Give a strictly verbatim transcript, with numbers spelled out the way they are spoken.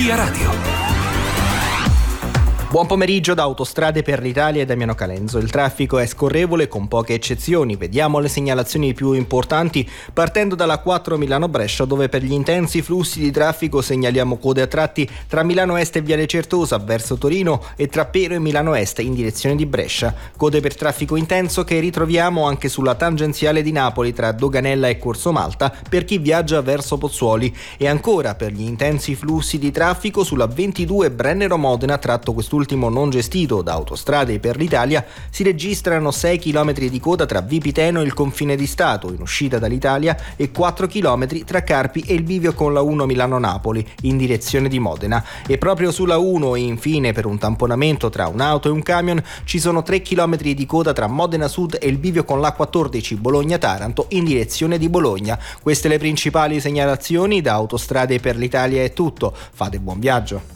Via Radio. Buon pomeriggio da Autostrade per l'Italia e Damiano Calenzo. Il traffico è scorrevole con poche eccezioni. Vediamo le segnalazioni più importanti partendo dalla quattro Milano-Brescia, dove per gli intensi flussi di traffico segnaliamo code a tratti tra Milano Est e Viale Certosa verso Torino e tra Pero e Milano Est in direzione di Brescia. Code per traffico intenso che ritroviamo anche sulla tangenziale di Napoli tra Doganella e Corso Malta per chi viaggia verso Pozzuoli, e ancora per gli intensi flussi di traffico sulla ventidue Brennero-Modena, tratto quest'ultimo non gestito da Autostrade per l'Italia. Si registrano sei chilometri di coda tra Vipiteno e il confine di Stato in uscita dall'Italia e quattro chilometri tra Carpi e il bivio con la uno Milano-Napoli in direzione di Modena. E proprio sulla uno e infine per un tamponamento tra un'auto e un camion ci sono tre chilometri di coda tra Modena Sud e il bivio con l'A quattordici Bologna-Taranto in direzione di Bologna. Queste le principali segnalazioni. Da Autostrade per l'Italia è tutto. Fate buon viaggio.